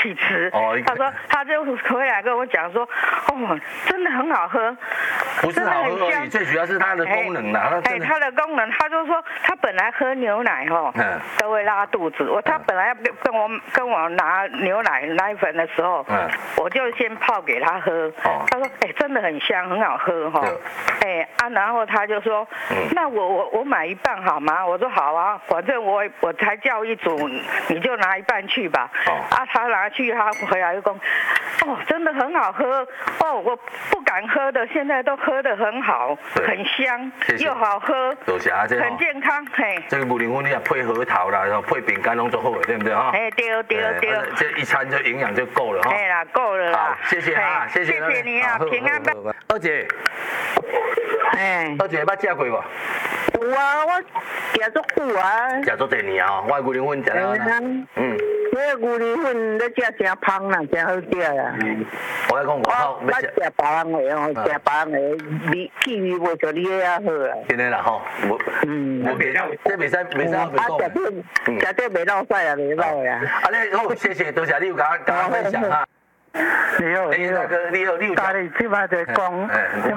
起吃。他说他就回来跟我讲说，哦，真的很好喝， 不是好喝而已，最主要是它的功能啦。 它的功能，他就说他本来喝牛奶都会拉肚子。他本来要跟我拿牛奶粉的时候，我就先泡给他喝。他说真的很香，很好喝然后他就说，那我买一半好吗？我说好啊，反正我才叫一组，你就拿一半去吧。他拿去，他回来就说，真的很好喝我不敢喝的，现在都喝得很好，很香又好喝，很健康这个5零粉你也配核桃啦，配饼干拢做好的，对不对哈？ 对， 这一餐就营养就够了哈。 啦，够了啦。 好，谢谢啊，谢谢你啊，平安吧。 二姐，二姐捌食过无？ 有啊，我食足久啊。 食足侪年啊，我5零粉食了。 这5零粉咧食真芳啦，真好食啦。 我讲我食别人的食别人的味气味袂像你遐好啦。 真的啦吼，这袂使袂讲。 食这袂落屎啊，袂落呀。 你好，谢谢，多谢你有甲我分享哈。 你好，家里即摆在讲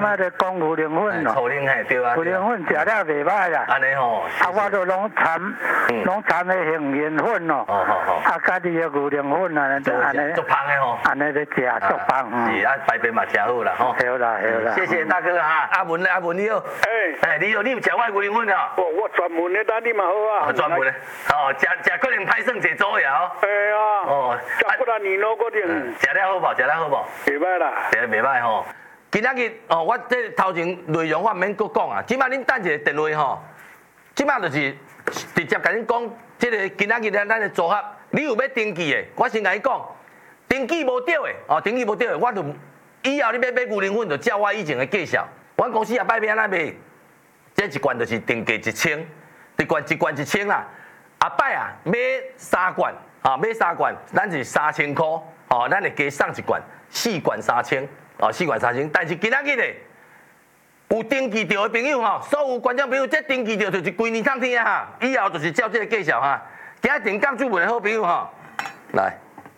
5零粉咯。 5零对啊。 5零粉食了袂歹啦。 安尼吼。 我都拢掺的杏仁粉咯。家己的5零粉啊，就安尼。 足芳的吼。 安尼咧食足芳。 是白白嘛食好啦吼。 好啦。 谢谢大哥啊，阿文你好。你好，你有食我5零粉啊？ 我专门的，但你嘛好啊。 专门的。食可能歹算一组呀。 不然你攞嗰啲。 食了好无？食了好无？ 袂歹啦。 食袂歹吼。今仔日我这头前内容我唔免搁讲啊，即摆恁等一个电话吼，即摆就是直接甲恁讲，即个今仔日咱的组合，你有要登记的，我先甲你讲，登记无对的，登记无对的，我就以后你要买5零粉，就照我以前的介绍，阮公司也摆要安怎卖，这一罐就是定价1000，一罐1000啦，后摆啊买3罐，买3罐，咱是3000块，咱会加送一罐，4罐3000。4罐3000，但是今仔日咧有登记到的朋友所有观众朋友，这登记到就是规年通天啊以后就是照这个介绍今仔电讲注文的好朋友来，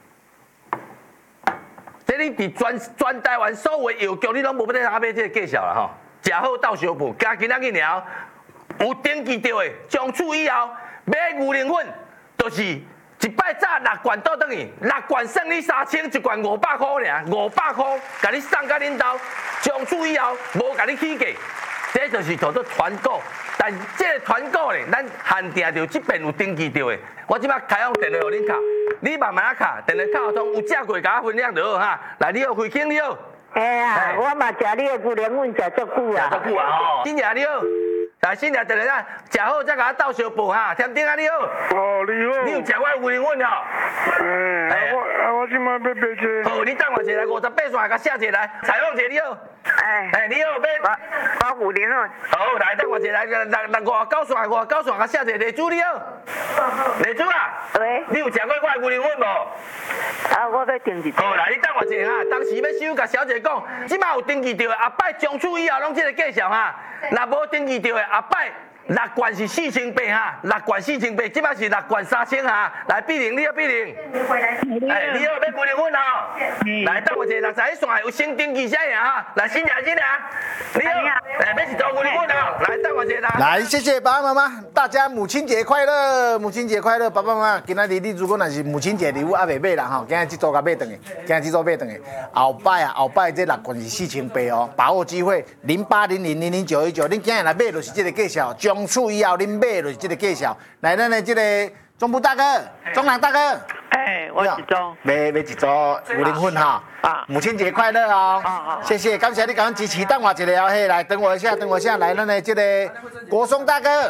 这你伫全台湾所有的药局你拢无要哪买这个介绍啦食好到小补，加今仔日了有登记到的，从此以后买5零粉就是。一摆早6罐倒转去，6罐算你3000，一罐500块尔，500块，甲你送到恁兜，从此以后无甲你起价，这就是叫做团购。但这个团购咧，咱限定着这边有登记到的。我即摆开放电话互恁敲，你慢慢敲，电话敲通有食过，甲我分享就好来，你好，慧卿你好。 我嘛食你的5零粉食足久啊。 食足久啊新爷你好。来，新娘，等下食好再甲我倒小补添丁你好。 你好。 你有食我5零粉我即摆要买这。 好，你等我一下来58线，甲写一下来。采访者你好。你好， 我5零粉。 好，来等我一下来59线，甲写一下。丽珠你好。丽珠啊。 喂。 你有食过我5零粉无？ 我要订一。 好，来你等我一下当时要收，甲小姐讲，即摆有登记到的，后摆从此以后拢这个介绍若无登记到的，后摆6罐是4800，6罐4800，即摆是6罐3000来碧玲，你好碧玲。你好，要5零粉来，等我一下61线有先登记啥样来，新娘，你好，要一组5零粉来，等我一下。 来，谢谢爸爸妈妈，大家母亲节快乐，母亲节快乐，爸爸妈妈，今仔日你如果若是母亲节礼物还未买啦今日这组甲买转去，后摆这6罐是4800把握机会0800000919，恁今日来买就是这个介绍，从此以后恁买就是这个介绍，来咱的这个中部大哥、中南大哥。 我一组。 买一组5零粉母亲节快乐好，谢谢，感谢你给我们支持，等我一下来，等我一下，来，咱的这个国松大哥。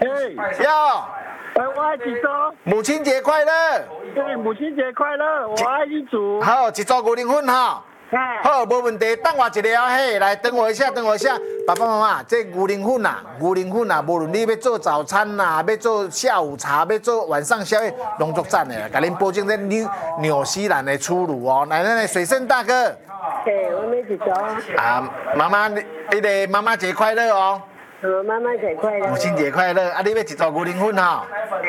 我一组。 母亲节快乐。 对，母亲节快乐，我爱一组。 好，一组5零粉好，没问题，等我一下来，等我一下，爸爸妈妈，这5零粉无论你要做早餐要做下午茶，要做晚上宵夜，拢足赞的啦，甲恁保证这纽西兰的出炉来，咱的水生大哥。 我买一组。 妈妈，你的妈妈节快乐妈妈节快乐。 母亲节快乐，你要一组5零粉